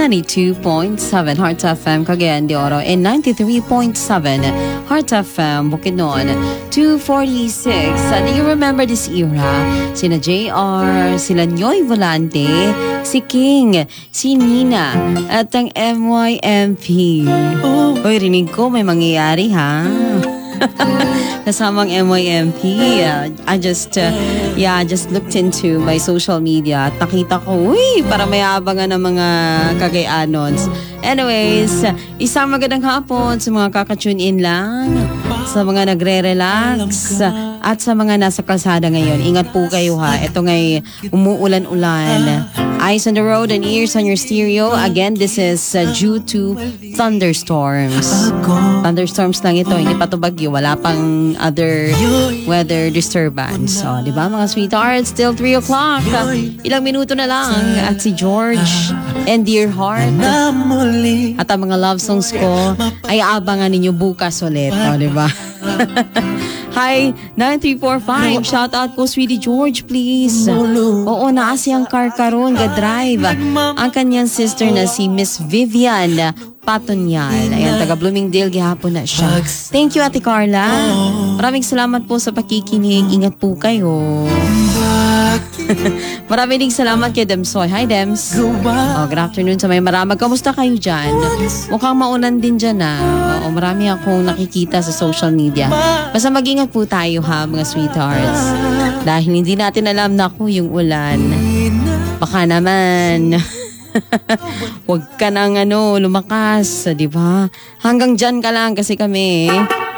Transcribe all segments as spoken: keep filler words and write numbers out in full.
ninety-two point seven Heart F M Cagayan de Oro and ninety-three point seven Heart F M Bukidnon. two forty-six. Uh, do you remember this era? Sina J R, sila Nyoy Volante, si King, si Nina, at ang M Y M P. Hoy, rinig ko may mangyayari ha. Kasamang M Y M P. Uh, I just, uh, yeah, just looked into my social media at nakita ko, uy, para may abangan ng mga Cagayanons. Anyways, isang magandang hapon sa mga kakatune in lang, sa mga nagre-relax, at sa mga nasa kalsada ngayon. Ingat po kayo ha. Ito ngay umuulan-ulan. Eyes on the road and ears on your stereo. Again, this is uh, due to thunderstorms. Thunderstorms lang ito. Hindi pa ito bagyo. Wala pang other weather disturbance. So, di ba mga sweethearts? Still three o'clock. Ilang minuto na lang. At si George and Dear Heart. At ang mga love songs ko ay abangan ninyo bukas ulit. O, di ba? Hi, nine three four five. Shout out po, Sweetie George, please. Oo, naasi ang car karon, ga-drive. Ang kanyang sister na si Miss Vivian Patonyal. Ayan, taga Bloomingdale, gihapon na siya. Thank you, Ate Carla. Maraming salamat po sa pakikinig. Ingat po kayo. Maraming ding salamat kay Demsoy. Hi, Dems. Oh, good afternoon sa may maramag. Kamusta kayo dyan? Mukhang maulan din dyan ah. Oo, marami akong nakikita sa social media. Basta mag-ingat po tayo ha, mga sweethearts. Dahil hindi natin alam na ako yung ulan. Baka naman huwag ka nang ano, lumakas, di ba? Hanggang dyan ka lang kasi kami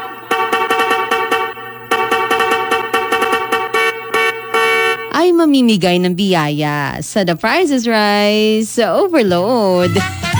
ay mamimigay ng biyaya sa The Price is Right sa Overload.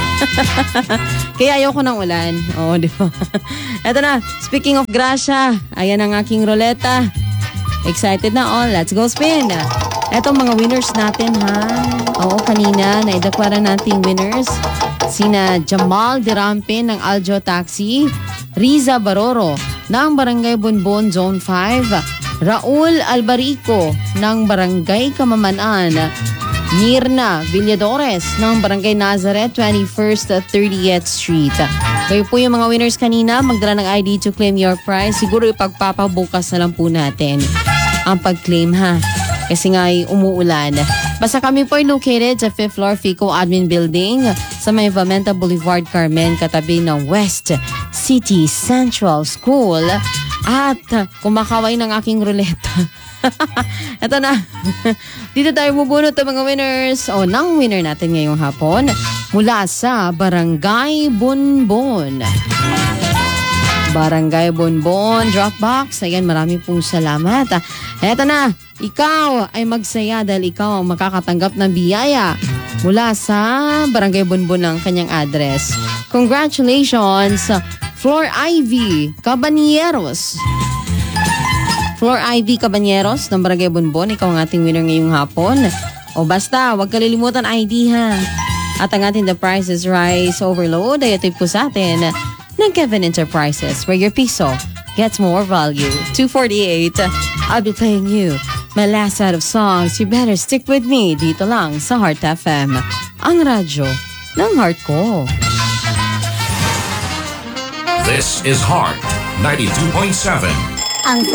Kaya ayoko ng ulan. Oo, di ba? Eto na, speaking of grasya, ayan ang aking roleta. Excited na all. Let's go spin. Etong mga winners natin ha. Oo, kanina naidakwaran nating winners. Sina Jamal Dirampe ng Aljo Taxi, Riza Baroro ng Barangay Bonbon Zone five, Raul Albarico ng Barangay Kamamanan, Mirna Villadores ng Barangay Nazareth twenty-first at thirtieth Street. Kayo po yung mga winners kanina, magdala ng I D to claim your prize. Siguro ipagpapabukas na lang po natin ang pag-claim ha. Kasi nga ay umuulan. Basta kami po ay located sa fifth floor Fico Admin Building sa may Vamenta Boulevard, Carmen, katabi ng West City Central School. At kumakaway ng aking ruleta. Ito na. Dito tayo bubunot ng mga winners o ng winner natin ngayong hapon mula sa Barangay Bonbon. Barangay Bonbon Dropbox. Ayan, marami pong salamat. Eto na, ikaw ay magsaya dahil ikaw ang makakatanggap ng biyaya mula sa Barangay Bonbon ng kanyang address. Congratulations, Flor Ivy Cabanieros. Flor Ivy Cabanieros ng Barangay Bonbon. Ikaw ang ating winner ngayong hapon. O basta, huwag kalilimutan I D ha. At ang ating The Price is Right Overload ay ito po sa atin ng Kevin Enterprises, where your piso gets more value. two forty-eight, I'll be playing you my last set of songs. You better stick with me dito lang sa Heart F M, ang radyo ng heart ko. This is Heart ninety-two point seven. Ang